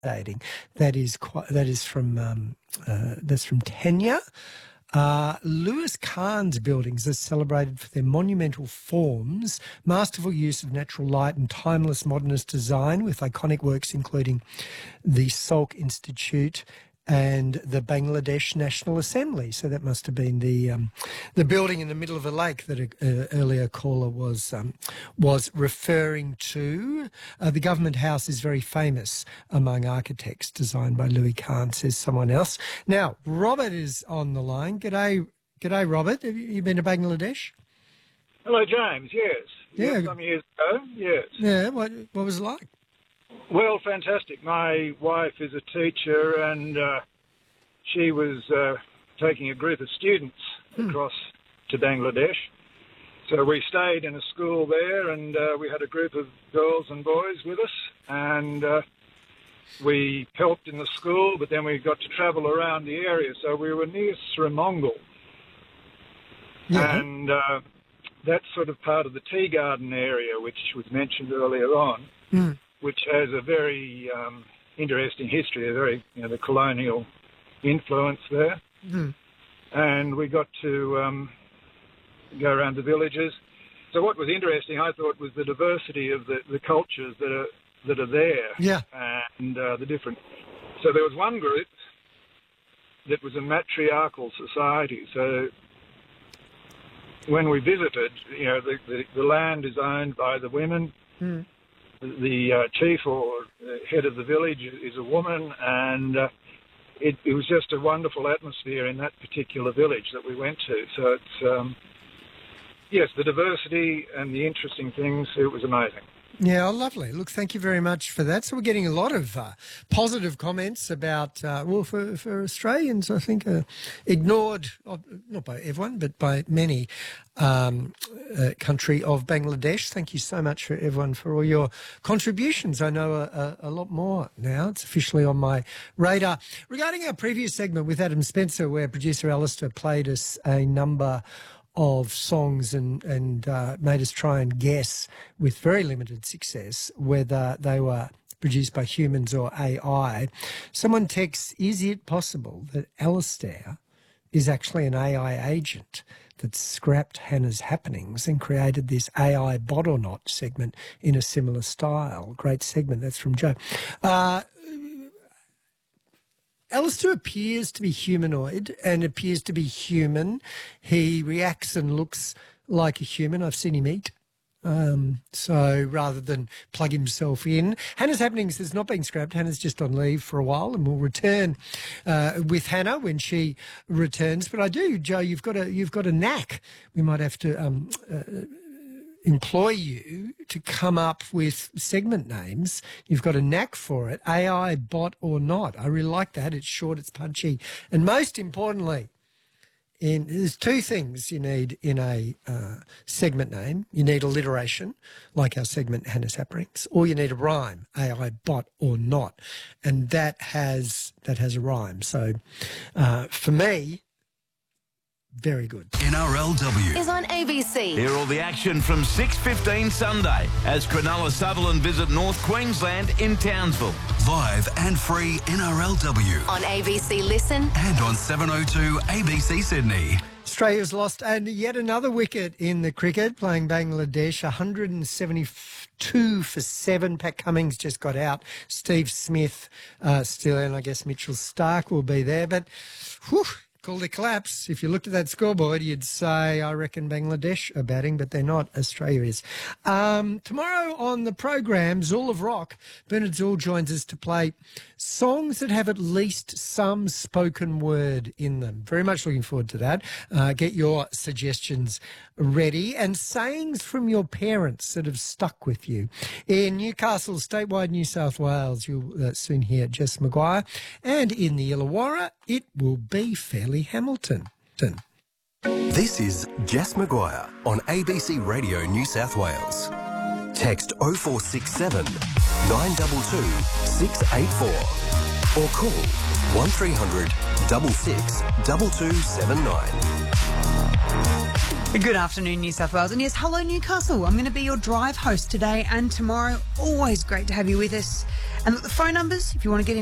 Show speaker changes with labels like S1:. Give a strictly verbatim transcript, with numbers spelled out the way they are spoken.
S1: That is quite, that is from um, uh, that's from Tenya. Uh, Lewis Cahn's buildings are celebrated for their monumental forms, masterful use of natural light and timeless modernist design, with iconic works including the Salk Institute and the Bangladesh National Assembly. So that must have been the um, the building in the middle of a lake that an earlier caller was um, was referring to. Uh, the Government House is very famous among architects, designed by Louis Kahn, says someone else. Now, Robert is on the line. G'day, g'day, Robert. Have you been to Bangladesh?
S2: Hello, James. Yes.
S1: Yeah.
S2: Yes, some years ago. Yes.
S1: Yeah. What What was it like?
S2: Well, fantastic. My wife is a teacher, and uh, she was uh, taking a group of students hmm. across to Bangladesh. So we stayed in a school there, and uh, we had a group of girls and boys with us, and uh, we helped in the school, but then we got to travel around the area. So we were near Srimangal,
S1: yeah.
S2: and uh, that's sort of part of the tea garden area, which was mentioned earlier on.
S1: Hmm.
S2: which has a very um, interesting history, a very, you know, the colonial influence there.
S1: Mm.
S2: And we got to um, go around the villages. So what was interesting, I thought, was the diversity of the, the cultures that are that are there.
S1: Yeah.
S2: And uh, the different... So there was one group that was a matriarchal society. So when we visited, you know, the, the, the land is owned by the women.
S1: Mm.
S2: The uh, chief or head of the village is a woman, and uh, it, it was just a wonderful atmosphere in that particular village that we went to. So it's, um, yes, the diversity and the interesting things, it was amazing.
S1: Yeah, oh, lovely. Look, thank you very much for that. So we're getting a lot of uh, positive comments about, uh, well, for, for Australians, I think, uh, ignored, uh, not by everyone, but by many, um, uh, country of Bangladesh. Thank you so much for everyone for all your contributions. I know a, a, a lot more now. It's officially on my radar. Regarding our previous segment with Adam Spencer, where producer Alistair played us a number of songs and, and uh, made us try and guess with very limited success whether they were produced by humans or A I. Someone texts, is it possible that Alistair is actually an A I agent that scrapped Hannah's Happenings and created this A I bot or not segment in a similar style? Great segment. That's from Joe. Uh, Alistair appears to be humanoid and appears to be human. He reacts and looks like a human. I've seen him eat. Um, so rather than plug himself in. Hannah's Happenings has not been scrapped. Hannah's just on leave for a while and will return uh, with Hannah when she returns. But I do, Joe, you've got a, you've got a knack. We might have to... Um, uh, employ you to come up with segment names. You've got a knack for it, A I, bot or not. I really like that. It's short, it's punchy. And most importantly, in, there's two things you need in a uh, segment name. You need alliteration, like our segment Hannah's Happenings, or you need a rhyme, A I, bot or not. And that has, that has a rhyme. So uh, for me, very good.
S3: N R L W
S4: is on A B C.
S3: Hear all the action from six fifteen Sunday as Cronulla Sutherland visit North Queensland in Townsville. Live and free N R L W.
S4: On A B C Listen.
S3: And on seven oh two A B C Sydney.
S1: Australia's lost and yet another wicket in the cricket, playing Bangladesh, one hundred seventy-two for seven. Pat Cummins just got out. Steve Smith uh, still in. I guess Mitchell Starc will be there. But, whew, called a collapse. If you looked at that scoreboard, you'd say, I reckon Bangladesh are batting, but they're not. Australia is. Um, tomorrow on the program, Zool of Rock, Bernard Zool joins us to play songs that have at least some spoken word in them. Very much looking forward to that. Uh, get your suggestions ready. And sayings from your parents that have stuck with you. In Newcastle, statewide New South Wales, you'll uh, soon hear Jess Maguire. And in the Illawarra, it will be Fairleigh Hamilton.
S5: This is Jess Maguire on A B C Radio New South Wales. Text oh four six seven, nine two two, six eight four or call one three hundred, six six, two two seven nine.
S6: Good afternoon, New South Wales. And yes, hello, Newcastle. I'm going to be your drive host today and tomorrow. Always great to have you with us. And the phone numbers, if you want to get in